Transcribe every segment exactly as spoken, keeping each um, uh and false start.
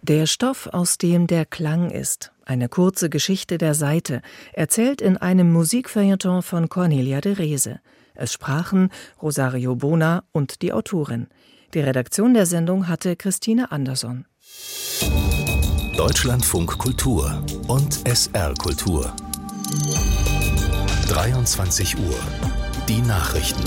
Der Stoff, aus dem der Klang ist, eine kurze Geschichte der Saite, erzählt in einem Musikfeuilleton von Cornelia de Reze. Es sprachen Rosario Bona und die Autorin. Die Redaktion der Sendung hatte Christine Anderson. Deutschlandfunk Kultur und S R Kultur. dreiundzwanzig Uhr. Die Nachrichten.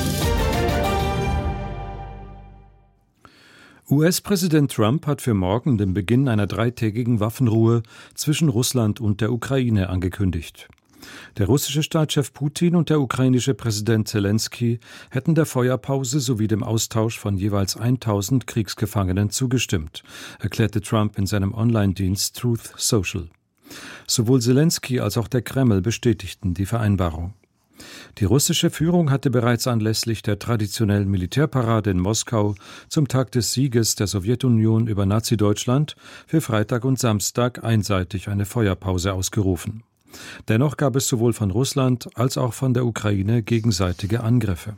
U S-Präsident Trump hat für morgen den Beginn einer dreitägigen Waffenruhe zwischen Russland und der Ukraine angekündigt. Der russische Staatschef Putin und der ukrainische Präsident Zelensky hätten der Feuerpause sowie dem Austausch von jeweils tausend Kriegsgefangenen zugestimmt, erklärte Trump in seinem Online-Dienst Truth Social. Sowohl Zelensky als auch der Kreml bestätigten die Vereinbarung. Die russische Führung hatte bereits anlässlich der traditionellen Militärparade in Moskau zum Tag des Sieges der Sowjetunion über Nazi-Deutschland für Freitag und Samstag einseitig eine Feuerpause ausgerufen. Dennoch gab es sowohl von Russland als auch von der Ukraine gegenseitige Angriffe.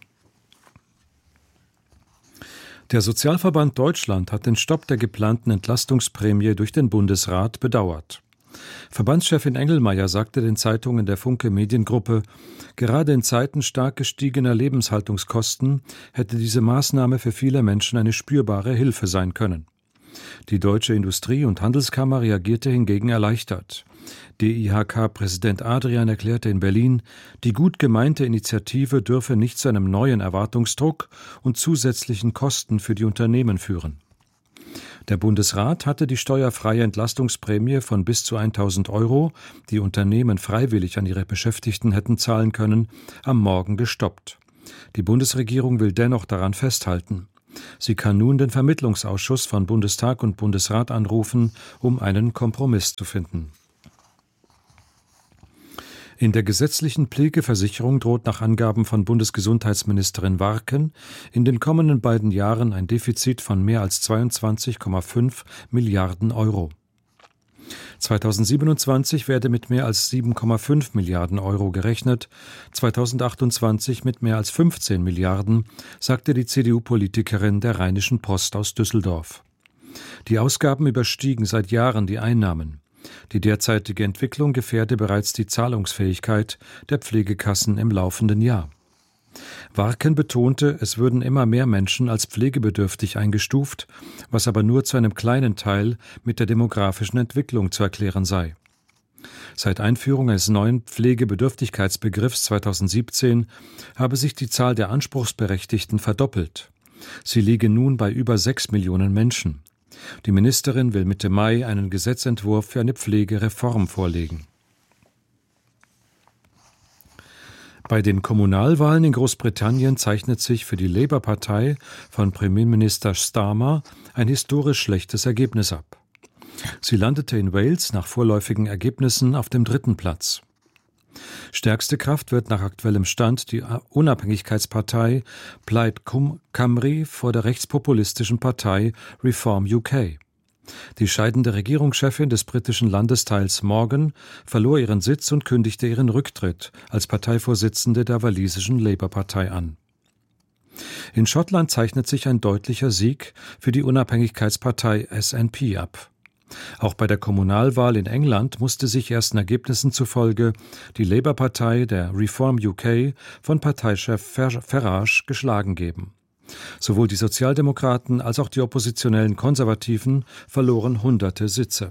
Der Sozialverband Deutschland hat den Stopp der geplanten Entlastungsprämie durch den Bundesrat bedauert. Verbandschefin Engelmeier sagte den Zeitungen der Funke Mediengruppe, gerade in Zeiten stark gestiegener Lebenshaltungskosten hätte diese Maßnahme für viele Menschen eine spürbare Hilfe sein können. Die Deutsche Industrie- und Handelskammer reagierte hingegen erleichtert. D I H K-Präsident Adrian erklärte in Berlin, die gut gemeinte Initiative dürfe nicht zu einem neuen Erwartungsdruck und zusätzlichen Kosten für die Unternehmen führen. Der Bundesrat hatte die steuerfreie Entlastungsprämie von bis zu tausend Euro, die Unternehmen freiwillig an ihre Beschäftigten hätten zahlen können, am Morgen gestoppt. Die Bundesregierung will dennoch daran festhalten. Sie kann nun den Vermittlungsausschuss von Bundestag und Bundesrat anrufen, um einen Kompromiss zu finden. In der gesetzlichen Pflegeversicherung droht nach Angaben von Bundesgesundheitsministerin Warken in den kommenden beiden Jahren ein Defizit von mehr als zweiundzwanzig Komma fünf Milliarden Euro. zweitausendsiebenundzwanzig werde mit mehr als sieben Komma fünf Milliarden Euro gerechnet, zweitausendachtundzwanzig mit mehr als fünfzehn Milliarden, sagte die C D U-Politikerin der Rheinischen Post aus Düsseldorf. Die Ausgaben überstiegen seit Jahren die Einnahmen. Die derzeitige Entwicklung gefährde bereits die Zahlungsfähigkeit der Pflegekassen im laufenden Jahr. Warken betonte, es würden immer mehr Menschen als pflegebedürftig eingestuft, was aber nur zu einem kleinen Teil mit der demografischen Entwicklung zu erklären sei. Seit Einführung eines neuen Pflegebedürftigkeitsbegriffs zweitausendsiebzehn habe sich die Zahl der Anspruchsberechtigten verdoppelt. Sie liege nun bei über sechs Millionen Menschen. Die Ministerin will Mitte Mai einen Gesetzentwurf für eine Pflegereform vorlegen. Bei den Kommunalwahlen in Großbritannien zeichnet sich für die Labour-Partei von Premierminister Starmer ein historisch schlechtes Ergebnis ab. Sie landete in Wales nach vorläufigen Ergebnissen auf dem dritten Platz. Stärkste Kraft wird nach aktuellem Stand die Unabhängigkeitspartei Plaid Cymru vor der rechtspopulistischen Partei Reform U K. Die scheidende Regierungschefin des britischen Landesteils Morgan verlor ihren Sitz und kündigte ihren Rücktritt als Parteivorsitzende der walisischen Labour-Partei an. In Schottland zeichnet sich ein deutlicher Sieg für die Unabhängigkeitspartei S N P ab. Auch bei der Kommunalwahl in England musste sich ersten Ergebnissen zufolge die Labour-Partei der Reform U K von Parteichef Farage geschlagen geben. Sowohl die Sozialdemokraten als auch die oppositionellen Konservativen verloren hunderte Sitze.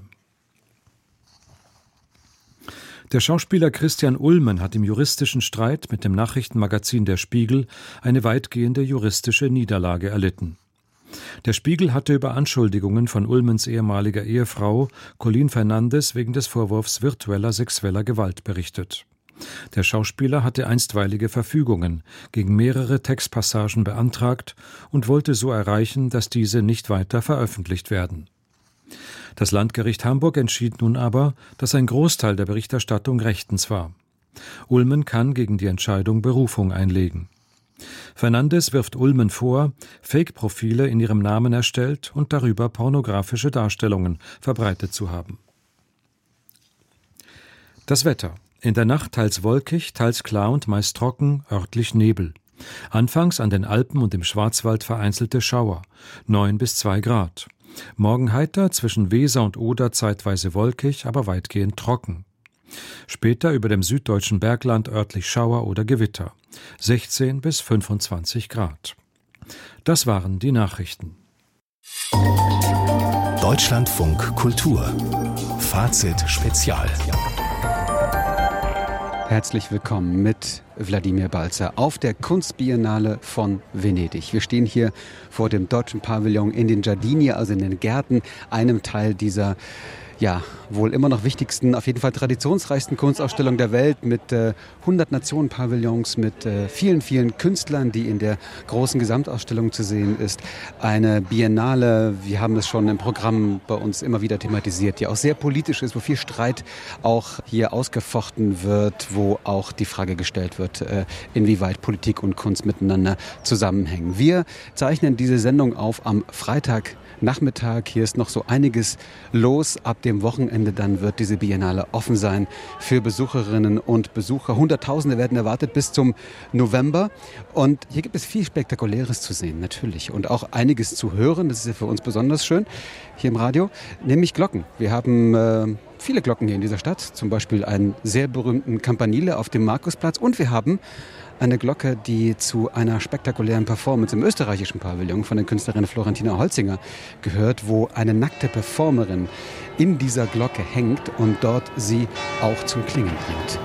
Der Schauspieler Christian Ulmen hat im juristischen Streit mit dem Nachrichtenmagazin Der Spiegel eine weitgehende juristische Niederlage erlitten. Der Spiegel hatte über Anschuldigungen von Ulmens ehemaliger Ehefrau Colleen Fernandes wegen des Vorwurfs virtueller sexueller Gewalt berichtet. Der Schauspieler hatte einstweilige Verfügungen gegen mehrere Textpassagen beantragt und wollte so erreichen, dass diese nicht weiter veröffentlicht werden. Das Landgericht Hamburg entschied nun aber, dass ein Großteil der Berichterstattung rechtens war. Ulmen kann gegen die Entscheidung Berufung einlegen. Fernandes wirft Ulmen vor, Fake-Profile in ihrem Namen erstellt und darüber pornografische Darstellungen verbreitet zu haben. Das Wetter. In der Nacht teils wolkig, teils klar und meist trocken, örtlich Nebel. Anfangs an den Alpen und im Schwarzwald vereinzelte Schauer, neun bis zwei Grad. Morgen heiter, zwischen Weser und Oder zeitweise wolkig, aber weitgehend trocken. Später über dem süddeutschen Bergland örtlich Schauer oder Gewitter. sechzehn bis fünfundzwanzig Grad. Das waren die Nachrichten. Deutschlandfunk Kultur. Fazit Spezial. Herzlich willkommen mit Wladimir Balzer auf der Kunstbiennale von Venedig. Wir stehen hier vor dem deutschen Pavillon in den Giardini, also in den Gärten, einem Teil dieser ja, wohl immer noch wichtigsten, auf jeden Fall traditionsreichsten Kunstausstellung der Welt mit äh, hundert Nationen-Pavillons, mit äh, vielen, vielen Künstlern, die in der großen Gesamtausstellung zu sehen ist. Eine Biennale, wir haben es schon im Programm bei uns immer wieder thematisiert, die auch sehr politisch ist, wo viel Streit auch hier ausgefochten wird, wo auch die Frage gestellt wird, äh, inwieweit Politik und Kunst miteinander zusammenhängen. Wir zeichnen diese Sendung auf am Freitag Nachmittag. Hier ist noch so einiges los. Ab dem Wochenende dann wird diese Biennale offen sein für Besucherinnen und Besucher. Hunderttausende werden erwartet bis zum November. Und hier gibt es viel Spektakuläres zu sehen, natürlich. Und auch einiges zu hören. Das ist ja für uns besonders schön hier im Radio. Nämlich Glocken. Wir haben äh, viele Glocken hier in dieser Stadt. Zum Beispiel einen sehr berühmten Campanile auf dem Markusplatz. Und wir haben eine Glocke, die zu einer spektakulären Performance im österreichischen Pavillon von der Künstlerin Florentina Holzinger gehört, wo eine nackte Performerin in dieser Glocke hängt und dort sie auch zum Klingen bringt.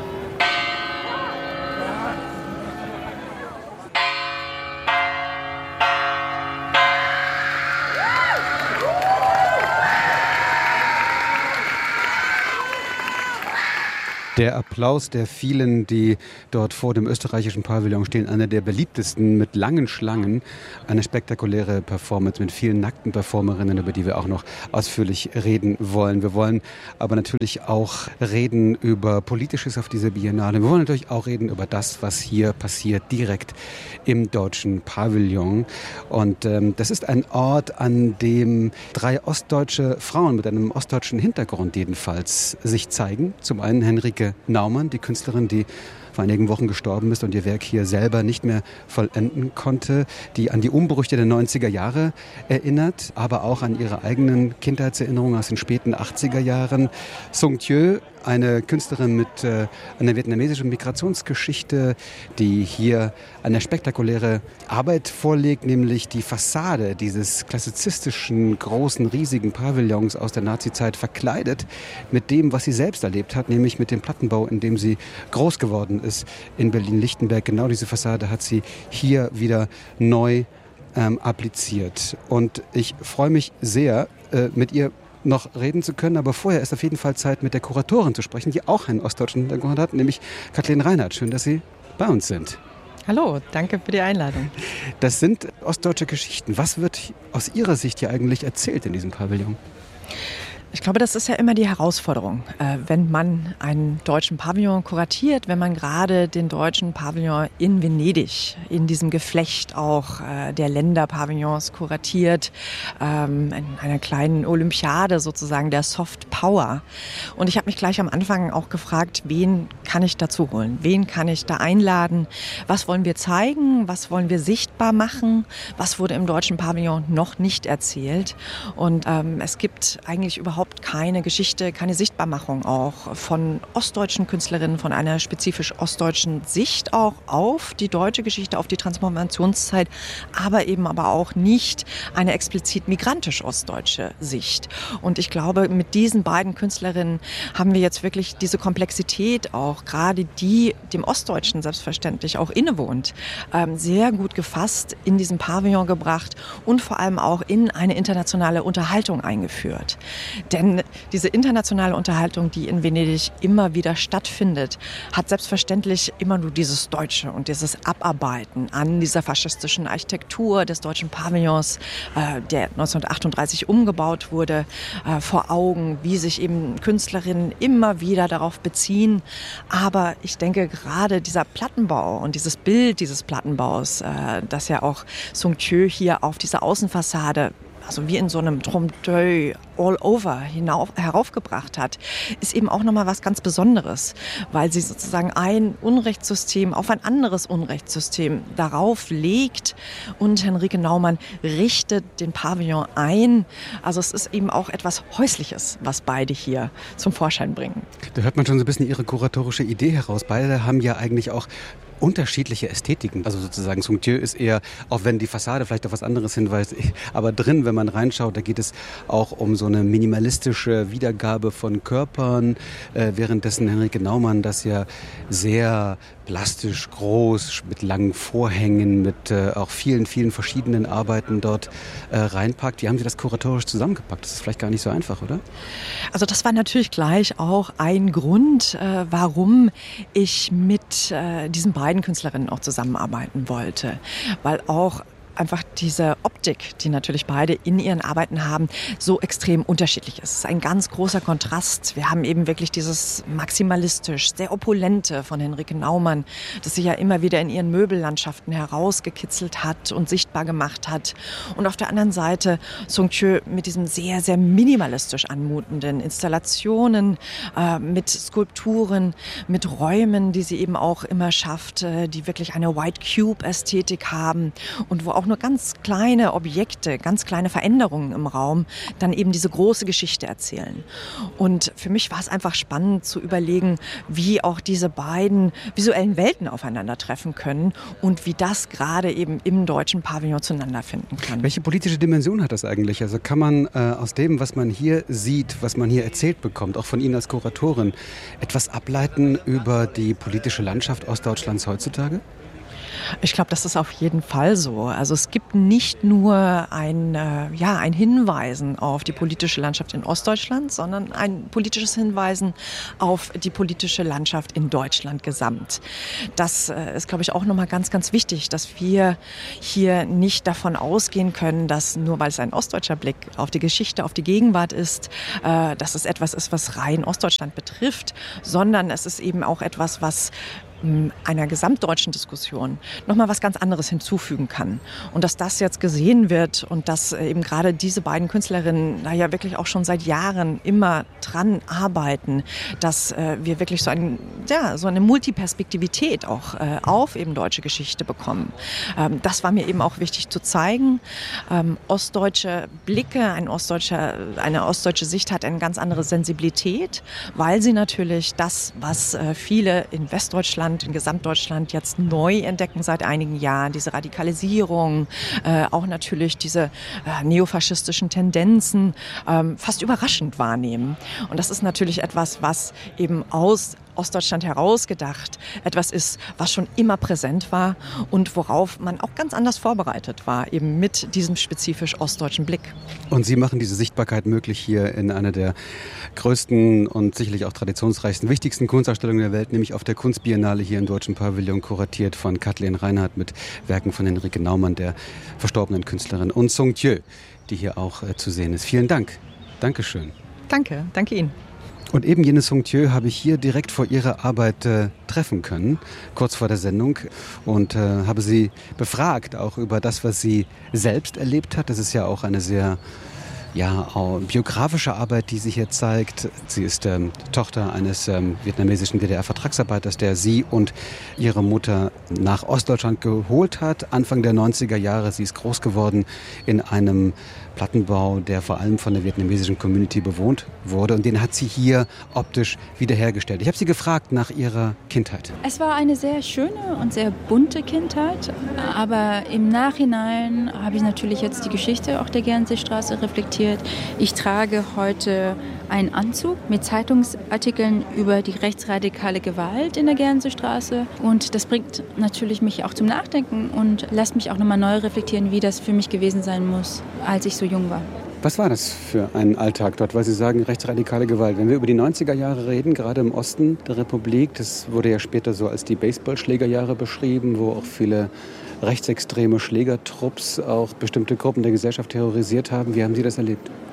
Der Applaus der vielen, die dort vor dem österreichischen Pavillon stehen, einer der beliebtesten mit langen Schlangen. Eine spektakuläre Performance mit vielen nackten Performerinnen, über die wir auch noch ausführlich reden wollen. Wir wollen aber natürlich auch reden über Politisches auf dieser Biennale. Wir wollen natürlich auch reden über das, was hier passiert, direkt im deutschen Pavillon. Und ähm, das ist ein Ort, an dem drei ostdeutsche Frauen mit einem ostdeutschen Hintergrund jedenfalls sich zeigen. Zum einen Henrike Naumann, die Künstlerin, die vor einigen Wochen gestorben ist und ihr Werk hier selber nicht mehr vollenden konnte, die an die Umbrüche der neunziger Jahre erinnert, aber auch an ihre eigenen Kindheitserinnerungen aus den späten achtziger Jahren. Sung Thieu, eine Künstlerin mit äh, einer vietnamesischen Migrationsgeschichte, die hier eine spektakuläre Arbeit vorlegt, nämlich die Fassade dieses klassizistischen, großen, riesigen Pavillons aus der Nazizeit verkleidet mit dem, was sie selbst erlebt hat, nämlich mit dem Plattenbau, in dem sie groß geworden ist in Berlin-Lichtenberg. Genau diese Fassade hat sie hier wieder neu ähm, appliziert. Und ich freue mich sehr, äh, mit ihr noch reden zu können, aber vorher ist auf jeden Fall Zeit, mit der Kuratorin zu sprechen, die auch einen ostdeutschen Hintergrund hat, nämlich Kathleen Reinhardt. Schön, dass Sie bei uns sind. Hallo, danke für die Einladung. Das sind ostdeutsche Geschichten. Was wird aus Ihrer Sicht hier eigentlich erzählt in diesem Pavillon? Ich glaube, das ist ja immer die Herausforderung, äh, wenn man einen deutschen Pavillon kuratiert, wenn man gerade den deutschen Pavillon in Venedig, in diesem Geflecht auch äh, der Länderpavillons kuratiert, ähm, in einer kleinen Olympiade sozusagen der Soft Power. Und ich habe mich gleich am Anfang auch gefragt, wen kann ich dazu holen? Wen kann ich da einladen? Was wollen wir zeigen? Was wollen wir sichtbar machen? Was wurde im deutschen Pavillon noch nicht erzählt? Und ähm, es gibt eigentlich überhaupt keine Geschichte, keine Sichtbarmachung auch von ostdeutschen Künstlerinnen, von einer spezifisch ostdeutschen Sicht auch auf die deutsche Geschichte, auf die Transformationszeit, aber eben aber auch nicht eine explizit migrantisch-ostdeutsche Sicht. Und ich glaube, mit diesen beiden Künstlerinnen haben wir jetzt wirklich diese Komplexität auch, gerade die dem Ostdeutschen selbstverständlich auch innewohnt, sehr gut gefasst in diesen Pavillon gebracht und vor allem auch in eine internationale Unterhaltung eingeführt. Denn diese internationale Unterhaltung, die in Venedig immer wieder stattfindet, hat selbstverständlich immer nur dieses Deutsche und dieses Abarbeiten an dieser faschistischen Architektur des deutschen Pavillons, äh, der neunzehnhundertachtunddreißig umgebaut wurde, äh, vor Augen, wie sich eben Künstlerinnen immer wieder darauf beziehen. Aber ich denke, gerade dieser Plattenbau und dieses Bild dieses Plattenbaus, äh, das ja auch Sung Thieu hier auf dieser Außenfassade also wie in so einem Trompe-l'œil all over hinauf, heraufgebracht hat, ist eben auch nochmal was ganz Besonderes, weil sie sozusagen ein Unrechtssystem auf ein anderes Unrechtssystem darauf legt und Henrike Naumann richtet den Pavillon ein. Also es ist eben auch etwas Häusliches, was beide hier zum Vorschein bringen. Da hört man schon so ein bisschen ihre kuratorische Idee heraus. Beide haben ja eigentlich auch unterschiedliche Ästhetiken. Also sozusagen Somptueux ist eher, auch wenn die Fassade vielleicht auf was anderes hinweist, aber drin, wenn man reinschaut, da geht es auch um so eine minimalistische Wiedergabe von Körpern, äh, währenddessen Henrike Naumann das ja sehr plastisch, groß, mit langen Vorhängen, mit äh, auch vielen, vielen verschiedenen Arbeiten dort äh, reinpackt. Wie haben Sie das kuratorisch zusammengepackt? Das ist vielleicht gar nicht so einfach, oder? Also das war natürlich gleich auch ein Grund, äh, warum ich mit äh, diesen beiden Künstlerinnen auch zusammenarbeiten wollte. Weil auch einfach diese Optik, die natürlich beide in ihren Arbeiten haben, so extrem unterschiedlich ist. Es ist ein ganz großer Kontrast. Wir haben eben wirklich dieses maximalistisch, sehr opulente von Henrike Naumann, das sich ja immer wieder in ihren Möbellandschaften herausgekitzelt hat und sichtbar gemacht hat. Und auf der anderen Seite Somptueux mit diesem sehr, sehr minimalistisch anmutenden Installationen, äh, mit Skulpturen, mit Räumen, die sie eben auch immer schafft, äh, die wirklich eine White Cube-Ästhetik haben und wo auch nur ganz kleine Objekte, ganz kleine Veränderungen im Raum dann eben diese große Geschichte erzählen. Und für mich war es einfach spannend zu überlegen, wie auch diese beiden visuellen Welten aufeinandertreffen können und wie das gerade eben im deutschen Pavillon zueinander finden kann. Welche politische Dimension hat das eigentlich? Also kann man äh, aus dem, was man hier sieht, was man hier erzählt bekommt, auch von Ihnen als Kuratorin, etwas ableiten über die politische Landschaft Ostdeutschlands heutzutage? Ich glaube, das ist auf jeden Fall so. Also es gibt nicht nur ein, äh, ja, ein Hinweisen auf die politische Landschaft in Ostdeutschland, sondern ein politisches Hinweisen auf die politische Landschaft in Deutschland gesamt. Das äh, ist, glaube ich, auch nochmal ganz, ganz wichtig, dass wir hier nicht davon ausgehen können, dass nur weil es ein ostdeutscher Blick auf die Geschichte, auf die Gegenwart ist, äh, dass es etwas ist, was rein Ostdeutschland betrifft, sondern es ist eben auch etwas, was einer gesamtdeutschen Diskussion nochmal was ganz anderes hinzufügen kann. Und dass das jetzt gesehen wird und dass eben gerade diese beiden Künstlerinnen da ja wirklich auch schon seit Jahren immer dran arbeiten, dass äh, wir wirklich so, ein, ja, so eine Multiperspektivität auch äh, auf eben deutsche Geschichte bekommen. Ähm, das war mir eben auch wichtig zu zeigen. Ähm, ostdeutsche Blicke, ein ostdeutscher, eine ostdeutsche Sicht hat eine ganz andere Sensibilität, weil sie natürlich das, was äh, viele in Westdeutschland, in Gesamtdeutschland jetzt neu entdecken seit einigen Jahren, diese Radikalisierung, äh, auch natürlich diese äh, neofaschistischen Tendenzen ähm, fast überraschend wahrnehmen. Und das ist natürlich etwas, was eben aus Ostdeutschland herausgedacht etwas ist, was schon immer präsent war und worauf man auch ganz anders vorbereitet war, eben mit diesem spezifisch ostdeutschen Blick. Und Sie machen diese Sichtbarkeit möglich hier in einer der größten und sicherlich auch traditionsreichsten, wichtigsten Kunstausstellungen der Welt, nämlich auf der Kunstbiennale hier im Deutschen Pavillon, kuratiert von Kathleen Reinhardt mit Werken von Henrike Naumann, der verstorbenen Künstlerin, und Somptueux, die hier auch äh, zu sehen ist. Vielen Dank. Dankeschön. Danke, danke Ihnen. Und eben jene Somptueux habe ich hier direkt vor ihrer Arbeit äh, treffen können, kurz vor der Sendung, und äh, habe sie befragt, auch über das, was sie selbst erlebt hat. Das ist ja auch eine sehr ja, auch biografische Arbeit, die sich hier zeigt. Sie ist ähm, Tochter eines ähm, vietnamesischen D D R-Vertragsarbeiters, der sie und ihre Mutter nach Ostdeutschland geholt hat, Anfang der neunziger Jahre. Sie ist groß geworden in einem Plattenbau, der vor allem von der vietnamesischen Community bewohnt wurde, und den hat sie hier optisch wiederhergestellt. Ich habe sie gefragt nach ihrer Kindheit. Es war eine sehr schöne und sehr bunte Kindheit, aber im Nachhinein habe ich natürlich jetzt die Geschichte auch der Gernseestraße reflektiert. Ich trage heute einen Anzug mit Zeitungsartikeln über die rechtsradikale Gewalt in der Gernseestraße, und das bringt natürlich mich auch zum Nachdenken und lässt mich auch nochmal neu reflektieren, wie das für mich gewesen sein muss, als ich so jung war. Was war das für ein Alltag dort, weil Sie sagen, rechtsradikale Gewalt? Wenn wir über die neunziger Jahre reden, gerade im Osten der Republik, das wurde ja später so als die Baseballschlägerjahre beschrieben, wo auch viele rechtsextreme Schlägertrupps auch bestimmte Gruppen der Gesellschaft terrorisiert haben. Wie haben Sie das erlebt?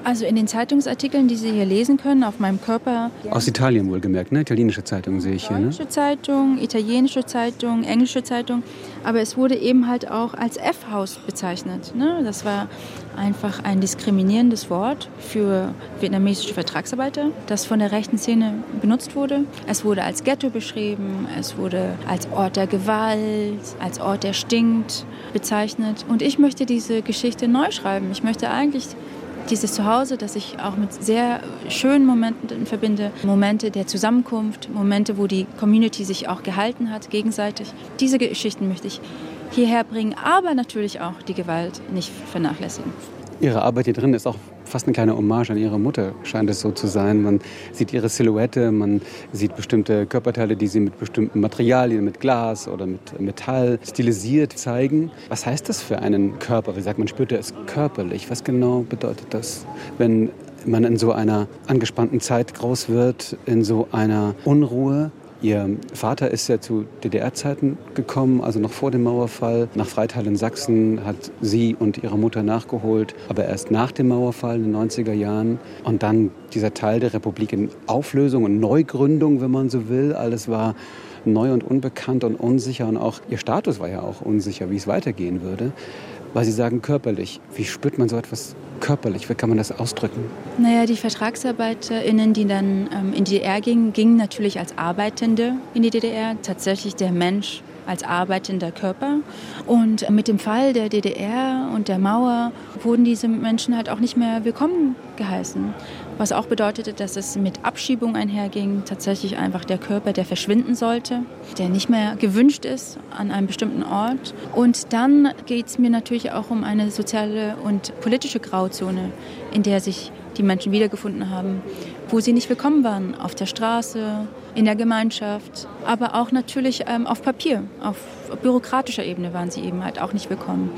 Also in den Zeitungsartikeln, die Sie hier lesen können, auf meinem Körper. Aus Italien wohlgemerkt, ne? Italienische Zeitungen sehe ich hier, ne? Deutsche Zeitung, italienische Zeitung, englische Zeitung. Aber es wurde eben halt auch als F-Haus bezeichnet. Ne? Das war einfach ein diskriminierendes Wort für vietnamesische Vertragsarbeiter, das von der rechten Szene benutzt wurde. Es wurde als Ghetto beschrieben, es wurde als Ort der Gewalt, als Ort, der stinkt, bezeichnet. Und ich möchte diese Geschichte neu schreiben. Ich möchte eigentlich dieses Zuhause, das ich auch mit sehr schönen Momenten verbinde, Momente der Zusammenkunft, Momente, wo die Community sich auch gehalten hat, gegenseitig. Diese Geschichten möchte ich hierher bringen, aber natürlich auch die Gewalt nicht vernachlässigen. Ihre Arbeit hier drin ist auch fast eine kleine Hommage an Ihre Mutter, scheint es so zu sein. Man sieht ihre Silhouette, man sieht bestimmte Körperteile, die sie mit bestimmten Materialien, mit Glas oder mit Metall stilisiert zeigen. Was heißt das für einen Körper? Wie sagt man, spürt er es körperlich? Was genau bedeutet das, wenn man in so einer angespannten Zeit groß wird, in so einer Unruhe? Ihr Vater ist ja zu D D R-Zeiten gekommen, also noch vor dem Mauerfall. Nach Freital in Sachsen hat sie und ihre Mutter nachgeholt, aber erst nach dem Mauerfall in den neunziger Jahren. Und dann dieser Teil der Republik in Auflösung und Neugründung, wenn man so will. Alles war neu und unbekannt und unsicher und auch ihr Status war ja auch unsicher, wie es weitergehen würde. Weil Sie sagen körperlich. Wie spürt man so etwas körperlich? Wie kann man das ausdrücken? Naja, die VertragsarbeiterInnen, die dann ähm, in die D D R gingen, gingen natürlich als Arbeitende in die D D R. Tatsächlich der Mensch als arbeitender Körper. Und mit dem Fall der D D R und der Mauer wurden diese Menschen halt auch nicht mehr willkommen geheißen. Was auch bedeutete, dass es mit Abschiebung einherging, tatsächlich einfach der Körper, der verschwinden sollte, der nicht mehr gewünscht ist an einem bestimmten Ort. Und dann geht es mir natürlich auch um eine soziale und politische Grauzone, in der sich die Menschen wiedergefunden haben, wo sie nicht willkommen waren, auf der Straße, in der Gemeinschaft, aber auch natürlich ähm, auf Papier, auf bürokratischer Ebene waren sie eben halt auch nicht willkommen.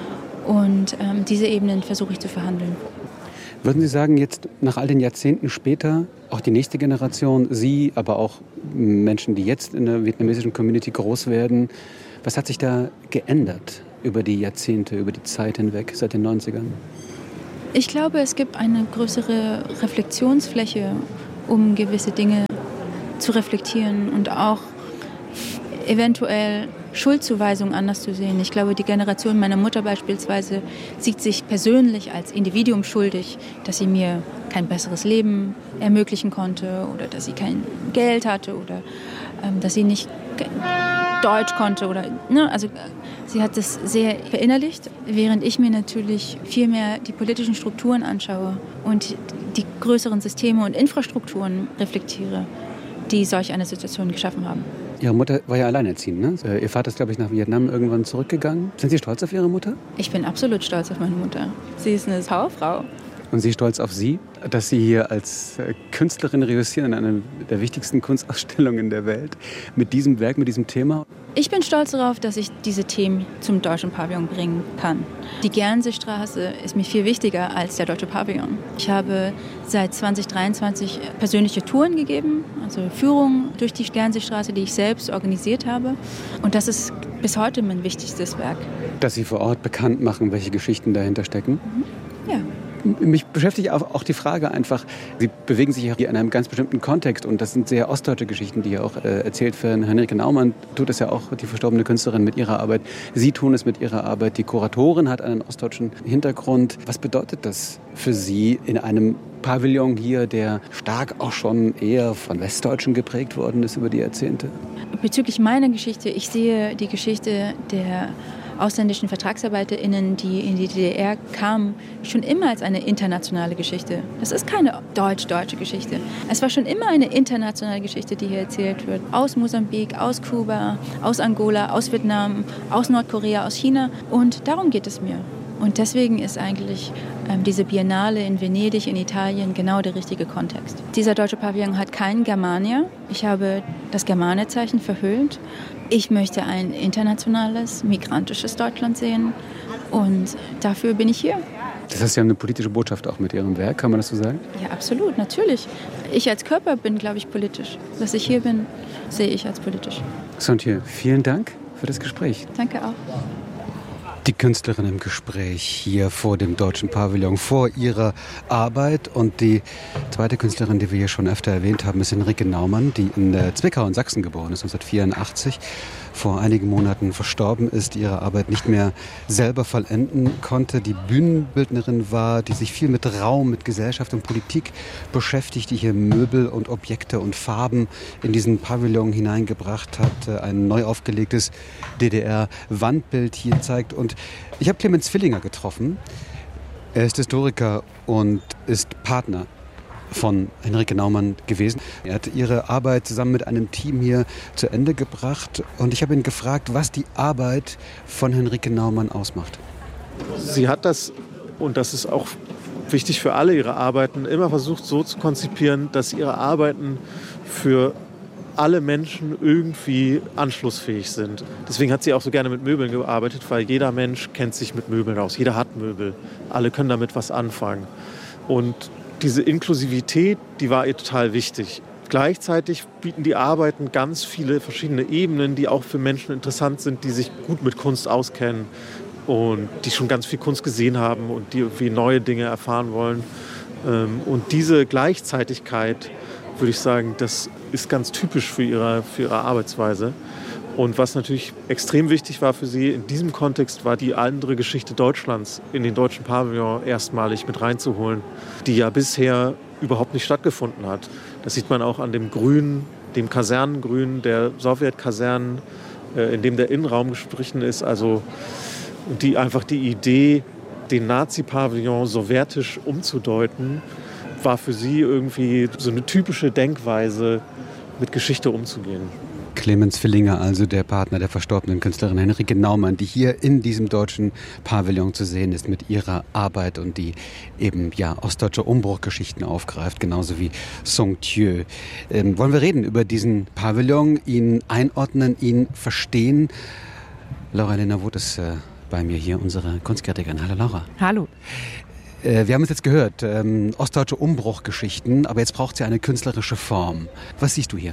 Und ähm, diese Ebenen versuche ich zu verhandeln. Würden Sie sagen, jetzt nach all den Jahrzehnten später, auch die nächste Generation, Sie, aber auch Menschen, die jetzt in der vietnamesischen Community groß werden, was hat sich da geändert über die Jahrzehnte, über die Zeit hinweg, seit den neunzigern? Ich glaube, es gibt eine größere Reflexionsfläche, um gewisse Dinge zu reflektieren und auch eventuell Schuldzuweisungen anders zu sehen. Ich glaube, die Generation meiner Mutter beispielsweise sieht sich persönlich als Individuum schuldig, dass sie mir kein besseres Leben ermöglichen konnte oder dass sie kein Geld hatte oder ähm, dass sie nicht Deutsch konnte. Oder, ne? Also sie hat das sehr verinnerlicht, während ich mir natürlich viel mehr die politischen Strukturen anschaue und die größeren Systeme und Infrastrukturen reflektiere, die solch eine Situation geschaffen haben. Ihre Mutter war ja alleinerziehend, ne? Ihr Vater ist, glaube ich, nach Vietnam irgendwann zurückgegangen. Sind Sie stolz auf Ihre Mutter? Ich bin absolut stolz auf meine Mutter. Sie ist eine Powerfrau. Und Sie stolz auf Sie, dass Sie hier als Künstlerin reüssieren in einer der wichtigsten Kunstausstellungen der Welt mit diesem Werk, mit diesem Thema? Ich bin stolz darauf, dass ich diese Themen zum Deutschen Pavillon bringen kann. Die Gernseestraße ist mir viel wichtiger als der Deutsche Pavillon. Ich habe seit zwanzig dreiundzwanzig persönliche Touren gegeben, also Führungen durch die Gernseestraße, die ich selbst organisiert habe. Und das ist bis heute mein wichtigstes Werk. Dass Sie vor Ort bekannt machen, welche Geschichten dahinter stecken? Mhm. Ja. Mich beschäftigt auch die Frage einfach, Sie bewegen sich hier in einem ganz bestimmten Kontext und das sind sehr ostdeutsche Geschichten, die hier auch äh, erzählt werden. Henrike Naumann tut es ja auch, die verstorbene Künstlerin, mit ihrer Arbeit. Sie tun es mit ihrer Arbeit. Die Kuratorin hat einen ostdeutschen Hintergrund. Was bedeutet das für Sie in einem Pavillon hier, der stark auch schon eher von Westdeutschen geprägt worden ist über die Jahrzehnte? Bezüglich meiner Geschichte, ich sehe die Geschichte der ausländischen VertragsarbeiterInnen, die in die D D R kamen, schon immer als eine internationale Geschichte. Das ist keine deutsch-deutsche Geschichte. Es war schon immer eine internationale Geschichte, die hier erzählt wird. Aus Mosambik, aus Kuba, aus Angola, aus Vietnam, aus Nordkorea, aus China. Und darum geht es mir. Und deswegen ist eigentlich ähm, diese Biennale in Venedig, in Italien, genau der richtige Kontext. Dieser deutsche Pavillon hat keinen Germania. Ich habe das Germania-Zeichen verhüllt. Ich möchte ein internationales, migrantisches Deutschland sehen. Und dafür bin ich hier. Das heißt, Sie haben eine politische Botschaft auch mit Ihrem Werk, kann man das so sagen? Ja, absolut, natürlich. Ich als Körper bin, glaube ich, politisch. Dass ich hier bin, sehe ich als politisch. Sontje, vielen Dank für das Gespräch. Danke auch. Die Künstlerin im Gespräch hier vor dem Deutschen Pavillon, vor ihrer Arbeit. Und die zweite Künstlerin, die wir hier schon öfter erwähnt haben, ist Henrike Naumann, die in Zwickau in Sachsen geboren ist, neunzehnhundertvierundachtzig. Vor einigen Monaten verstorben ist, ihre Arbeit nicht mehr selber vollenden konnte. Die Bühnenbildnerin war, die sich viel mit Raum, mit Gesellschaft und Politik beschäftigt, die hier Möbel und Objekte und Farben in diesen Pavillon hineingebracht hat. Ein neu aufgelegtes D D R-Wandbild hier zeigt. Und ich habe Clemens Villinger getroffen. Er ist Historiker und ist Partner von Henrike Naumann gewesen. Er hat ihre Arbeit zusammen mit einem Team hier zu Ende gebracht. Und ich habe ihn gefragt, was die Arbeit von Henrike Naumann ausmacht. Sie hat das, und das ist auch wichtig für alle ihre Arbeiten, immer versucht so zu konzipieren, dass ihre Arbeiten für alle Menschen irgendwie anschlussfähig sind. Deswegen hat sie auch so gerne mit Möbeln gearbeitet, weil jeder Mensch kennt sich mit Möbeln aus. Jeder hat Möbel. Alle können damit was anfangen. Und diese Inklusivität, die war ihr total wichtig. Gleichzeitig bieten die Arbeiten ganz viele verschiedene Ebenen, die auch für Menschen interessant sind, die sich gut mit Kunst auskennen und die schon ganz viel Kunst gesehen haben und die irgendwie neue Dinge erfahren wollen. Und diese Gleichzeitigkeit, würde ich sagen, das ist ganz typisch für ihre, für ihre Arbeitsweise. Und was natürlich extrem wichtig war für sie in diesem Kontext, war die andere Geschichte Deutschlands in den Deutschen Pavillon erstmalig mit reinzuholen, die ja bisher überhaupt nicht stattgefunden hat. Das sieht man auch an dem Grün, dem Kasernengrün der Sowjetkasernen, in dem der Innenraum gestrichen ist. Also die, einfach die Idee, den Nazi-Pavillon sowjetisch umzudeuten, war für sie irgendwie so eine typische Denkweise, mit Geschichte umzugehen. Clemens Villinger, also der Partner der verstorbenen Künstlerin Henrike Naumann, die hier in diesem Deutschen Pavillon zu sehen ist mit ihrer Arbeit und die eben ja ostdeutsche Umbruchgeschichten aufgreift, genauso wie Saint-Thieu. Ähm, wollen wir reden über diesen Pavillon, ihn einordnen, ihn verstehen? Laura-Helena Woth ist äh, bei mir hier, unsere Kunstkritikerin. Hallo Laura. Hallo. Äh, wir haben es jetzt gehört, ähm, ostdeutsche Umbruchgeschichten, aber jetzt braucht sie eine künstlerische Form. Was siehst du hier?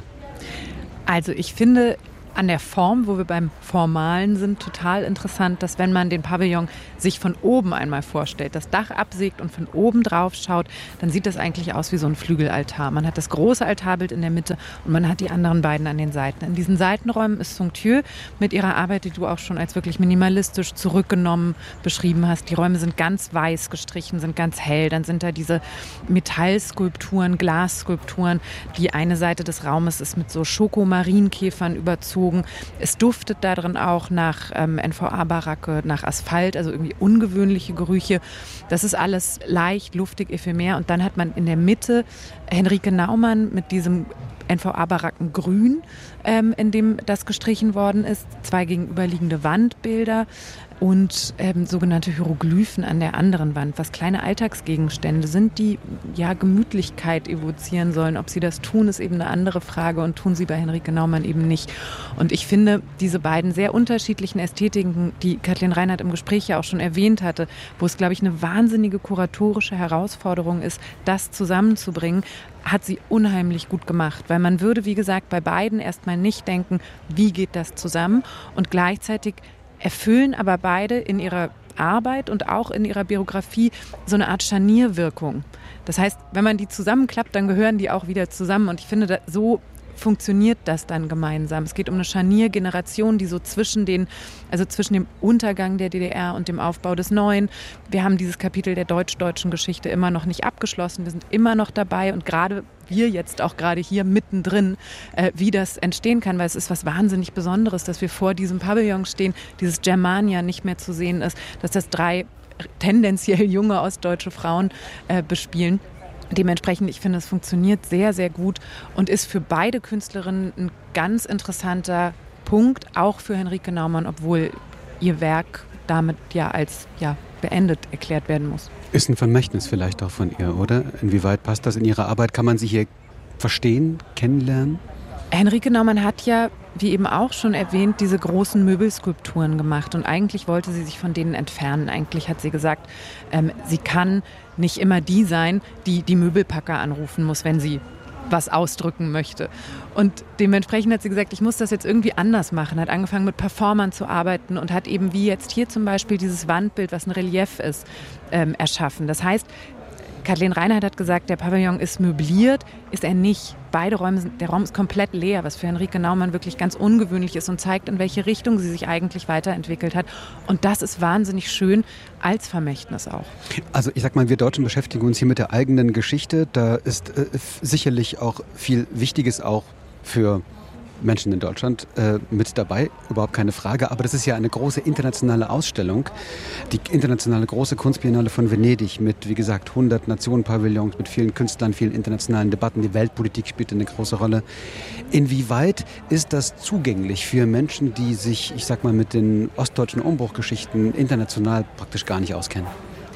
Also ich finde an der Form, wo wir beim Formalen sind, total interessant, dass wenn man den Pavillon sich von oben einmal vorstellt, das Dach absägt und von oben drauf schaut, dann sieht das eigentlich aus wie so ein Flügelaltar. Man hat das große Altarbild in der Mitte und man hat die anderen beiden an den Seiten. In diesen Seitenräumen ist Saint-Thieu mit ihrer Arbeit, die du auch schon als wirklich minimalistisch zurückgenommen beschrieben hast. Die Räume sind ganz weiß gestrichen, sind ganz hell. Dann sind da diese Metallskulpturen, Glasskulpturen. Die eine Seite des Raumes ist mit so Schokomarienkäfern überzogen. Es duftet da drin auch nach ähm, N V A-Baracke, nach Asphalt, also irgendwie ungewöhnliche Gerüche. Das ist alles leicht, luftig, ephemer. Und dann hat man in der Mitte Henrike Naumann mit diesem N V A-Baracken Grün, ähm, in dem das gestrichen worden ist. Zwei gegenüberliegende Wandbilder und ähm, sogenannte Hieroglyphen an der anderen Wand, was kleine Alltagsgegenstände sind, die ja Gemütlichkeit evozieren sollen. Ob sie das tun, ist eben eine andere Frage und tun sie bei Henrike Naumann eben nicht. Und ich finde, diese beiden sehr unterschiedlichen Ästhetiken, die Kathleen Reinhardt im Gespräch ja auch schon erwähnt hatte, wo es, glaube ich, eine wahnsinnige kuratorische Herausforderung ist, das zusammenzubringen, hat sie unheimlich gut gemacht. Weil man würde, wie gesagt, bei beiden erstmal nicht denken, wie geht das zusammen? Und gleichzeitig erfüllen aber beide in ihrer Arbeit und auch in ihrer Biografie so eine Art Scharnierwirkung. Das heißt, wenn man die zusammenklappt, dann gehören die auch wieder zusammen. Und ich finde, so funktioniert das dann gemeinsam. Es geht um eine Scharniergeneration, die so zwischen den, also zwischen dem Untergang der D D R und dem Aufbau des Neuen. Wir haben dieses Kapitel der deutsch-deutschen Geschichte immer noch nicht abgeschlossen. Wir sind immer noch dabei und gerade wir jetzt auch gerade hier mittendrin, äh, wie das entstehen kann, weil es ist was wahnsinnig Besonderes, dass wir vor diesem Pavillon stehen, dieses Germania nicht mehr zu sehen ist, dass das drei tendenziell junge ostdeutsche Frauen äh, bespielen. Dementsprechend, ich finde, es funktioniert sehr, sehr gut und ist für beide Künstlerinnen ein ganz interessanter Punkt, auch für Henrike Naumann, obwohl ihr Werk damit ja als ja, beendet erklärt werden muss. Ist ein Vermächtnis vielleicht auch von ihr, oder? Inwieweit passt das in ihre Arbeit? Kann man sie hier verstehen, kennenlernen? Henrike Naumann hat ja, wie eben auch schon erwähnt, diese großen Möbelskulpturen gemacht und eigentlich wollte sie sich von denen entfernen. Eigentlich hat sie gesagt, ähm, sie kann nicht immer die sein, die die Möbelpacker anrufen muss, wenn sie was ausdrücken möchte. Und dementsprechend hat sie gesagt, ich muss das jetzt irgendwie anders machen, hat angefangen mit Performern zu arbeiten und hat eben wie jetzt hier zum Beispiel dieses Wandbild, was ein Relief ist, ähm, erschaffen. Das heißt, Kathleen Reinhardt hat gesagt, der Pavillon ist möbliert, ist er nicht. Beide Räume sind, der Raum ist komplett leer, was für Henrike Naumann wirklich ganz ungewöhnlich ist und zeigt, in welche Richtung sie sich eigentlich weiterentwickelt hat. Und das ist wahnsinnig schön als Vermächtnis auch. Also ich sag mal, wir Deutschen beschäftigen uns hier mit der eigenen Geschichte. Da ist äh, sicherlich auch viel Wichtiges auch für Menschen in Deutschland äh, mit dabei, überhaupt keine Frage. Aber das ist ja eine große internationale Ausstellung. Die internationale große Kunstbiennale von Venedig mit, wie gesagt, hundert Nationen-Pavillons, mit vielen Künstlern, vielen internationalen Debatten. Die Weltpolitik spielt eine große Rolle. Inwieweit ist das zugänglich für Menschen, die sich, ich sag mal, mit den ostdeutschen Umbruchgeschichten international praktisch gar nicht auskennen?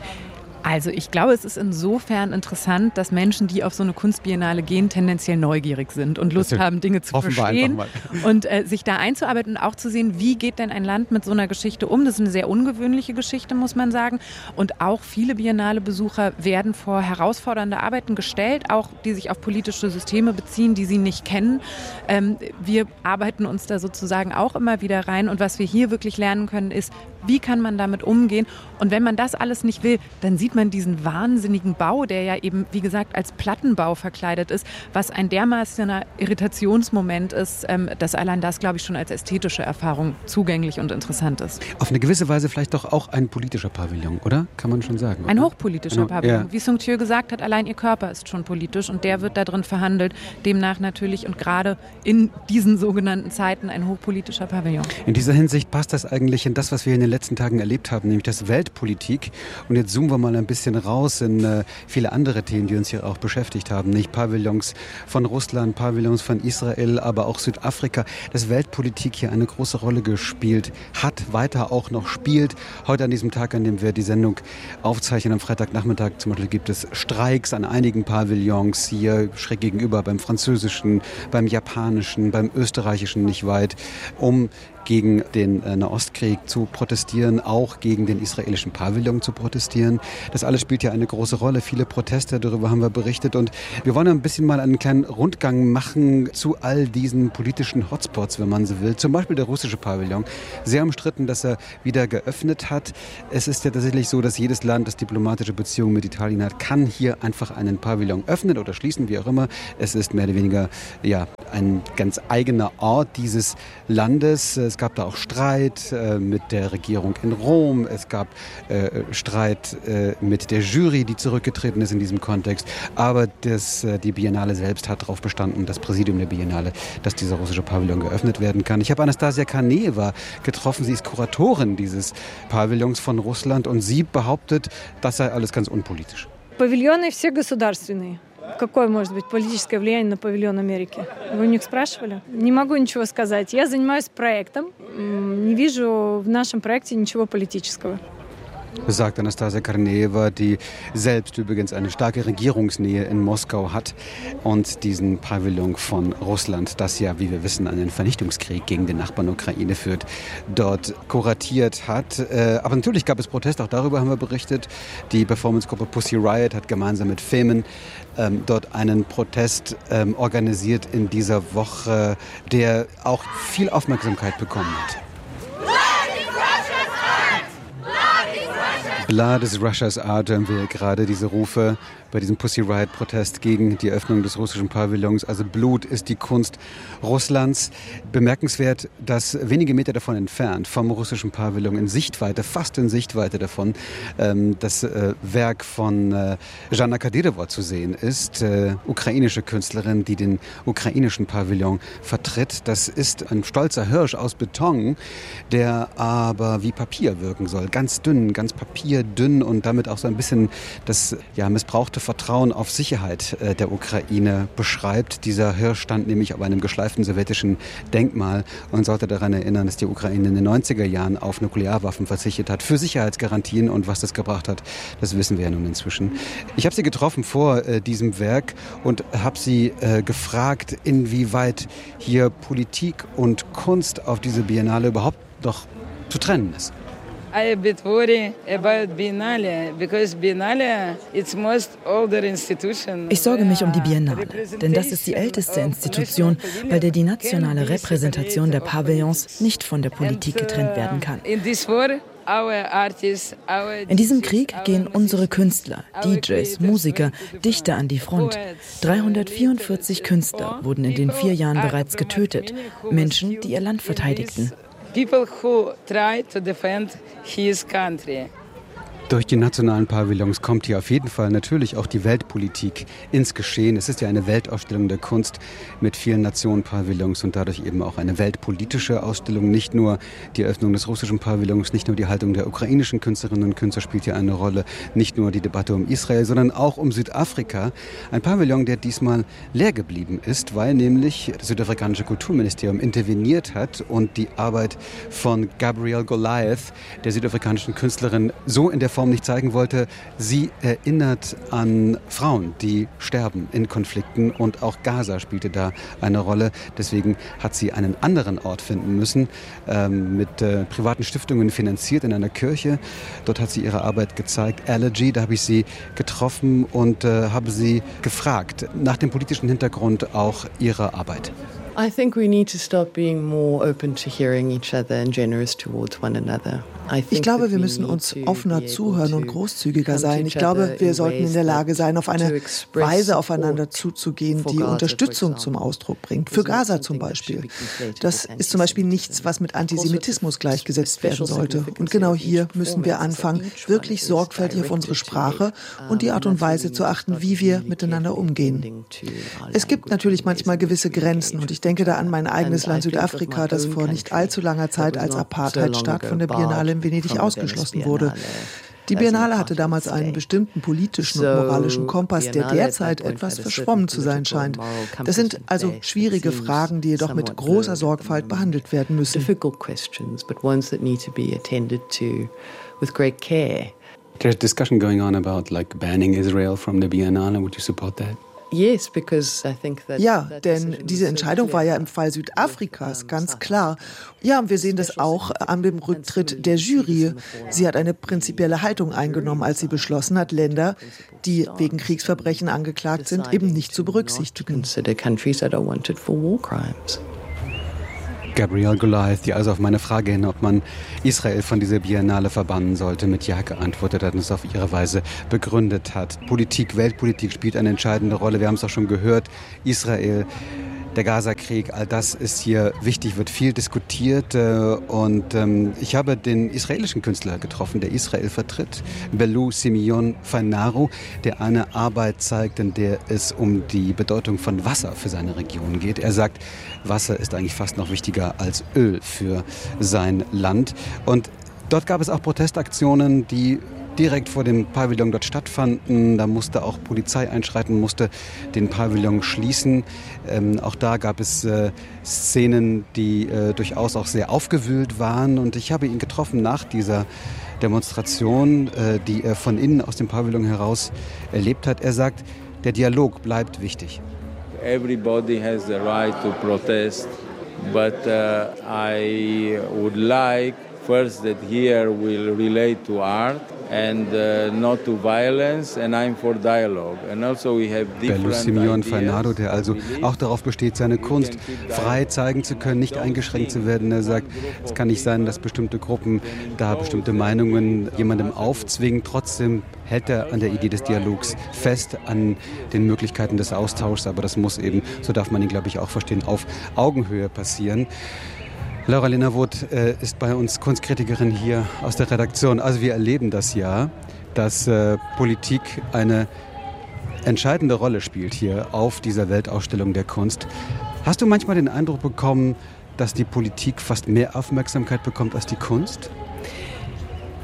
Also ich glaube, es ist insofern interessant, dass Menschen, die auf so eine Kunstbiennale gehen, tendenziell neugierig sind und Lust haben, Dinge zu verstehen und äh, sich da einzuarbeiten und auch zu sehen, wie geht denn ein Land mit so einer Geschichte um. Das ist eine sehr ungewöhnliche Geschichte, muss man sagen. Und auch viele Biennale-Besucher werden vor herausfordernde Arbeiten gestellt, auch die sich auf politische Systeme beziehen, die sie nicht kennen. Ähm, wir arbeiten uns da sozusagen auch immer wieder rein. Und was wir hier wirklich lernen können, ist, wie kann man damit umgehen? Und wenn man das alles nicht will, dann sieht man diesen wahnsinnigen Bau, der ja eben, wie gesagt, als Plattenbau verkleidet ist, was ein dermaßener Irritationsmoment ist, dass allein das, glaube ich, schon als ästhetische Erfahrung zugänglich und interessant ist. Auf eine gewisse Weise vielleicht doch auch ein politischer Pavillon, oder? Kann man schon sagen. Oder? Ein hochpolitischer Ein, Pavillon. Ja. Wie Sung Tue gesagt hat, allein ihr Körper ist schon politisch und der wird da drin verhandelt. Demnach natürlich und gerade in diesen sogenannten Zeiten ein hochpolitischer Pavillon. In dieser Hinsicht passt das eigentlich in das, was wir in den letzten Tagen erlebt haben, nämlich das Weltpolitik. Und jetzt zoomen wir mal ein bisschen raus in äh, viele andere Themen, die uns hier auch beschäftigt haben. Nicht Pavillons von Russland, Pavillons von Israel, aber auch Südafrika. Dass Weltpolitik hier eine große Rolle gespielt hat, weiter auch noch spielt. Heute an diesem Tag, an dem wir die Sendung aufzeichnen, am Freitagnachmittag zum Beispiel, gibt es Streiks an einigen Pavillons hier schräg gegenüber, beim französischen, beim japanischen, beim österreichischen nicht weit, um gegen den äh, Nahostkrieg zu protestieren, auch gegen den israelischen Pavillon zu protestieren. Das alles spielt ja eine große Rolle. Viele Proteste, darüber haben wir berichtet. Und wir wollen ein bisschen mal einen kleinen Rundgang machen zu all diesen politischen Hotspots, wenn man so will. Zum Beispiel der russische Pavillon. Sehr umstritten, dass er wieder geöffnet hat. Es ist ja tatsächlich so, dass jedes Land, das diplomatische Beziehungen mit Italien hat, kann hier einfach einen Pavillon öffnen oder schließen, wie auch immer. Es ist mehr oder weniger ja, ein ganz eigener Ort dieses Landes. Es gab da auch Streit äh, mit der Regierung in Rom. Es gab äh, Streit äh, mit der Jury, die zurückgetreten ist in diesem Kontext. Aber das, äh, die Biennale selbst hat darauf bestanden, das Präsidium der Biennale, dass dieser russische Pavillon geöffnet werden kann. Ich habe Anastasia Kaneva getroffen. Sie ist Kuratorin dieses Pavillons von Russland und sie behauptet, das sei alles ganz unpolitisch. Павильоны все государственные. Какое может быть политическое влияние на павильон Америки? Вы у них спрашивали? Не могу ничего сказать. Я занимаюсь проектом. Не вижу в нашем проекте ничего политического. Sagt Anastasia Kaneva, die selbst übrigens eine starke Regierungsnähe in Moskau hat und diesen Pavillon von Russland, das ja, wie wir wissen, einen Vernichtungskrieg gegen den Nachbarn Ukraine führt, dort kuratiert hat. Aber natürlich gab es Protest, auch darüber haben wir berichtet. Die Performancegruppe Pussy Riot hat gemeinsam mit Femen ähm, dort einen Protest ähm, organisiert in dieser Woche, der auch viel Aufmerksamkeit bekommen hat. Blood is Russia's art, hören wir gerade diese Rufe bei diesem Pussy Riot-Protest gegen die Öffnung des russischen Pavillons. Also Blut ist die Kunst Russlands. Bemerkenswert, dass wenige Meter davon entfernt, vom russischen Pavillon in Sichtweite, fast in Sichtweite davon, ähm, das äh, Werk von äh, Jana Kadyrova zu sehen ist. Äh, ukrainische Künstlerin, die den ukrainischen Pavillon vertritt. Das ist ein stolzer Hirsch aus Beton, der aber wie Papier wirken soll. Ganz dünn, ganz papierdünn und damit auch so ein bisschen das ja, missbrauchte Vertrauen auf Sicherheit äh, der Ukraine beschreibt. Dieser Hirsch stand nämlich auf einem geschleiften sowjetischen Denkmal und sollte daran erinnern, dass die Ukraine in den neunziger Jahren auf Nuklearwaffen verzichtet hat für Sicherheitsgarantien, und was das gebracht hat, das wissen wir ja nun inzwischen. Ich habe sie getroffen vor äh, diesem Werk und habe sie äh, gefragt, inwieweit hier Politik und Kunst auf diese Biennale überhaupt noch zu trennen ist. I a bit worried about Biennale because Biennale it's most older institution. Ich sorge mich um die Biennale, denn das ist die älteste Institution, bei der die nationale Repräsentation der Pavillons nicht von der Politik getrennt werden kann. In diesem Krieg gehen unsere Künstler, D Js, Musiker, Dichter an die Front. dreihundertvierundvierzig Künstler wurden in den vier Jahren bereits getötet. Menschen, die ihr Land verteidigten. People who try to defend his country. Durch die nationalen Pavillons kommt hier auf jeden Fall natürlich auch die Weltpolitik ins Geschehen. Es ist ja eine Weltausstellung der Kunst mit vielen Nationen-Pavillons und dadurch eben auch eine weltpolitische Ausstellung. Nicht nur die Eröffnung des russischen Pavillons, nicht nur die Haltung der ukrainischen Künstlerinnen und Künstler spielt hier eine Rolle, nicht nur die Debatte um Israel, sondern auch um Südafrika. Ein Pavillon, der diesmal leer geblieben ist, weil nämlich das südafrikanische Kulturministerium interveniert hat und die Arbeit von Gabrielle Goliath, der südafrikanischen Künstlerin, so in der Form nicht zeigen wollte. Sie erinnert an Frauen, die sterben in Konflikten und auch Gaza spielte da eine Rolle. Deswegen hat sie einen anderen Ort finden müssen, ähm, mit äh, privaten Stiftungen finanziert in einer Kirche. Dort hat sie ihre Arbeit gezeigt. Allergy, da habe ich sie getroffen und äh, habe sie gefragt nach dem politischen Hintergrund auch ihrer Arbeit. I think we need to start being more open to hearing each other and generous towards one another. Ich glaube, wir müssen uns offener zuhören und großzügiger sein. Ich glaube, wir sollten in der Lage sein, auf eine Weise aufeinander zuzugehen, die Unterstützung zum Ausdruck bringt. Für Gaza zum Beispiel. Das ist zum Beispiel nichts, was mit Antisemitismus gleichgesetzt werden sollte. Und genau hier müssen wir anfangen, wirklich sorgfältig auf unsere Sprache und die Art und Weise zu achten, wie wir miteinander umgehen. Es gibt natürlich manchmal gewisse Grenzen und ich denke da an mein eigenes Land Südafrika, das vor nicht allzu langer Zeit als Apartheidstaat von der Biennale in Venedig ausgeschlossen wurde. Die Biennale hatte damals einen bestimmten politischen und moralischen Kompass, der derzeit etwas verschwommen zu sein scheint. Das sind also schwierige Fragen, die jedoch mit großer Sorgfalt behandelt werden müssen. There's discussion going on about like banning Israel from the Biennale. Would you support that? Ja, denn diese Entscheidung war ja im Fall Südafrikas ganz klar. Ja, und wir sehen das auch an dem Rücktritt der Jury. Sie hat eine prinzipielle Haltung eingenommen, als sie beschlossen hat, Länder, die wegen Kriegsverbrechen angeklagt sind, eben nicht zu berücksichtigen. Gabrielle Goliath, die also auf meine Frage hin, ob man Israel von dieser Biennale verbannen sollte, mit Ja geantwortet hat und es auf ihre Weise begründet hat. Politik, Weltpolitik spielt eine entscheidende Rolle. Wir haben es auch schon gehört. Israel, der Gaza-Krieg, all das ist hier wichtig, wird viel diskutiert. Und ich habe den israelischen Künstler getroffen, der Israel vertritt, Belou Simeon Fainaru, der eine Arbeit zeigt, in der es um die Bedeutung von Wasser für seine Region geht. Er sagt, Wasser ist eigentlich fast noch wichtiger als Öl für sein Land. Und dort gab es auch Protestaktionen, die direkt vor dem Pavillon dort stattfanden. Da musste auch Polizei einschreiten, musste den Pavillon schließen. Ähm, auch da gab es äh, Szenen, die äh, durchaus auch sehr aufgewühlt waren. Und ich habe ihn getroffen nach dieser Demonstration, äh, die er von innen aus dem Pavillon heraus erlebt hat. Er sagt, der Dialog bleibt wichtig. Everybody has the right to protest, but uh, I would like first that here will relate to art and uh, not to violence, and I'm for dialogue. And also we have different Belou Simeon Fainaru, der also auch darauf besteht, seine Kunst frei zeigen zu können, nicht eingeschränkt zu werden. Er sagt, es kann nicht sein, dass bestimmte Gruppen da bestimmte Meinungen jemandem aufzwingen. Trotzdem hält er an der Idee des Dialogs fest, an den Möglichkeiten des Austauschs, aber das muss eben, so darf man ihn, glaube ich, auch verstehen, auf Augenhöhe passieren. Laura Linnerwood äh, ist bei uns Kunstkritikerin hier aus der Redaktion. Also wir erleben das ja, dass äh, Politik eine entscheidende Rolle spielt hier auf dieser Weltausstellung der Kunst. Hast du manchmal den Eindruck bekommen, dass die Politik fast mehr Aufmerksamkeit bekommt als die Kunst?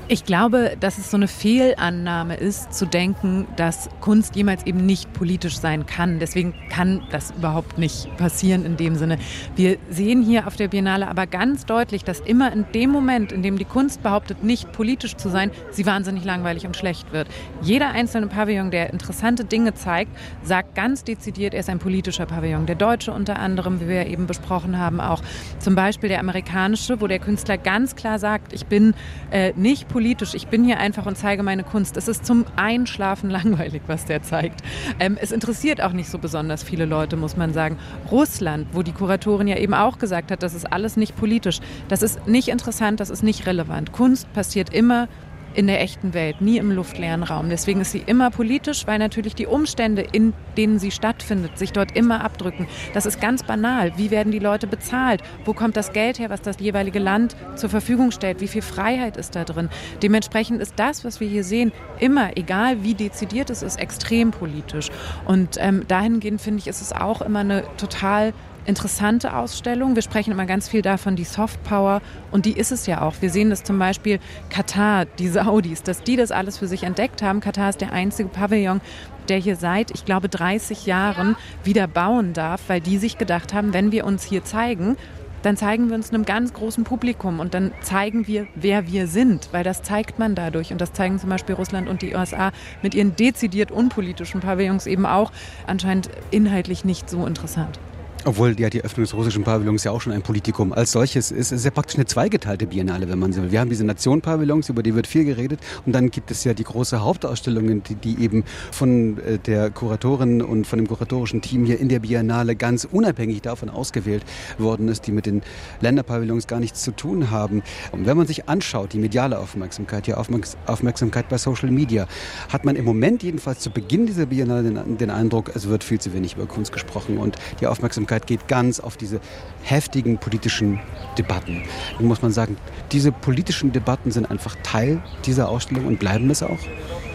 Ich glaube, dass es so eine Fehlannahme ist, zu denken, dass Kunst jemals eben nicht politisch sein kann. Deswegen kann das überhaupt nicht passieren in dem Sinne. Wir sehen hier auf der Biennale aber ganz deutlich, dass immer in dem Moment, in dem die Kunst behauptet, nicht politisch zu sein, sie wahnsinnig langweilig und schlecht wird. Jeder einzelne Pavillon, der interessante Dinge zeigt, sagt ganz dezidiert, er ist ein politischer Pavillon. Der deutsche unter anderem, wie wir ja eben besprochen haben, auch zum Beispiel der amerikanische, wo der Künstler ganz klar sagt, ich bin äh, nicht politisch, politisch. Ich bin hier einfach und zeige meine Kunst. Es ist zum Einschlafen langweilig, was der zeigt. Ähm, es interessiert auch nicht so besonders viele Leute, muss man sagen. Russland, wo die Kuratorin ja eben auch gesagt hat, das ist alles nicht politisch. Das ist nicht interessant, das ist nicht relevant. Kunst passiert immer in der echten Welt, nie im luftleeren Raum. Deswegen ist sie immer politisch, weil natürlich die Umstände, in denen sie stattfindet, sich dort immer abdrücken. Das ist ganz banal. Wie werden die Leute bezahlt? Wo kommt das Geld her, was das jeweilige Land zur Verfügung stellt? Wie viel Freiheit ist da drin? Dementsprechend ist das, was wir hier sehen, immer, egal wie dezidiert es ist, extrem politisch. Und ähm, dahingehend, finde ich, ist es auch immer eine total interessante Ausstellung. Wir sprechen immer ganz viel davon, die Softpower, und die ist es ja auch. Wir sehen das zum Beispiel Katar, die Saudis, dass die das alles für sich entdeckt haben. Katar ist der einzige Pavillon, der hier seit, ich glaube, dreißig Jahren wieder bauen darf, weil die sich gedacht haben, wenn wir uns hier zeigen, dann zeigen wir uns einem ganz großen Publikum und dann zeigen wir, wer wir sind, weil das zeigt man dadurch, und das zeigen zum Beispiel Russland und die U S A mit ihren dezidiert unpolitischen Pavillons eben auch, anscheinend inhaltlich nicht so interessant. Obwohl ja die Öffnung des russischen Pavillons ja auch schon ein Politikum als solches ist. Es ist ja praktisch eine zweigeteilte Biennale, wenn man so will. Wir haben diese Nation-Pavillons, über die wird viel geredet. Und dann gibt es ja die große Hauptausstellung, die, die eben von der Kuratorin und von dem kuratorischen Team hier in der Biennale ganz unabhängig davon ausgewählt worden ist, die mit den Länderpavillons gar nichts zu tun haben. Und wenn man sich anschaut, die mediale Aufmerksamkeit, die Aufmerksamkeit bei Social Media, hat man im Moment jedenfalls zu Beginn dieser Biennale den, den Eindruck, es wird viel zu wenig über Kunst gesprochen und die Aufmerksamkeit geht ganz auf diese heftigen politischen Debatten. Nun muss man sagen, diese politischen Debatten sind einfach Teil dieser Ausstellung und bleiben es auch.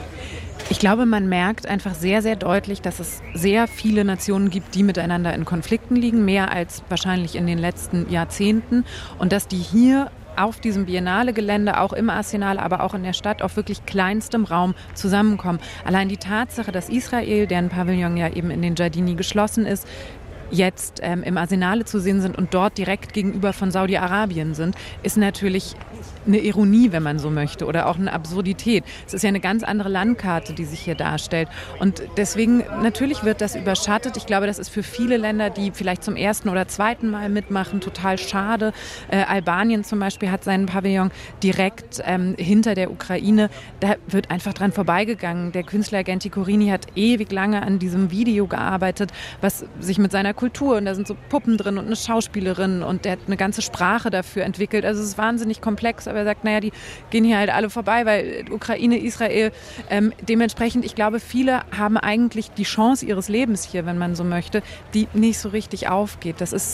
Ich glaube, man merkt einfach sehr, sehr deutlich, dass es sehr viele Nationen gibt, die miteinander in Konflikten liegen, mehr als wahrscheinlich in den letzten Jahrzehnten, und dass die hier auf diesem Biennale-Gelände, auch im Arsenal, aber auch in der Stadt, auf wirklich kleinstem Raum zusammenkommen. Allein die Tatsache, dass Israel, deren Pavillon ja eben in den Giardini geschlossen ist, jetzt ähm, im Arsenale zu sehen sind und dort direkt gegenüber von Saudi-Arabien sind, ist natürlich eine Ironie, wenn man so möchte, oder auch eine Absurdität. Es ist ja eine ganz andere Landkarte, die sich hier darstellt. Und deswegen, natürlich wird das überschattet. Ich glaube, das ist für viele Länder, die vielleicht zum ersten oder zweiten Mal mitmachen, total schade. Äh, Albanien zum Beispiel hat seinen Pavillon direkt ähm, hinter der Ukraine. Da wird einfach dran vorbeigegangen. Der Künstler Genti Corini hat ewig lange an diesem Video gearbeitet, was sich mit seiner Kultur, und da sind so Puppen drin und eine Schauspielerin, und der hat eine ganze Sprache dafür entwickelt. Also es ist wahnsinnig komplex, aber er sagt, naja, die gehen hier halt alle vorbei, weil Ukraine, Israel, ähm, dementsprechend, ich glaube, viele haben eigentlich die Chance ihres Lebens hier, wenn man so möchte, die nicht so richtig aufgeht. Das ist